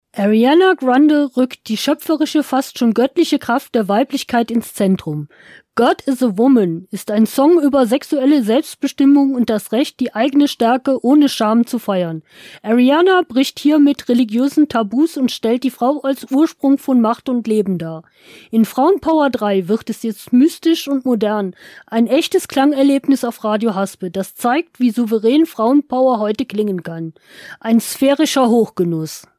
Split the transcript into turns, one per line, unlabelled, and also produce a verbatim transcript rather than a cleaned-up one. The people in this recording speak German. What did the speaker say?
Ariana Grande rückt die schöpferische, fast schon göttliche Kraft der Weiblichkeit ins Zentrum. God is a Woman ist ein Song über sexuelle Selbstbestimmung und das Recht, die eigene Stärke ohne Scham zu feiern. Ariana bricht hier mit religiösen Tabus und stellt die Frau als Ursprung von Macht und Leben dar. In Frauenpower drei wird es jetzt mystisch und modern. Ein echtes Klangerlebnis auf Radio Haspe, das zeigt, wie souverän Frauenpower heute klingen kann. Ein sphärischer Hochgenuss.